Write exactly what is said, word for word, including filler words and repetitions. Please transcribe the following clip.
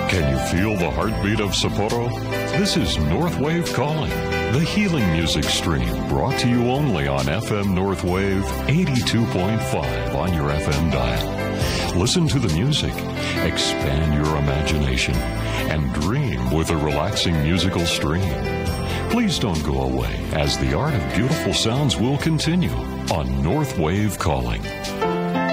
Can you feel the heartbeat of Sapporo? This is Northwave Calling, the healing music stream brought to you only on F M Northwave eighty-two point five on your F M dial. Listen to the music, expand your imagination, and dream with a relaxing musical stream. Please don't go away, as the art of beautiful sounds will continue on Northwave Calling.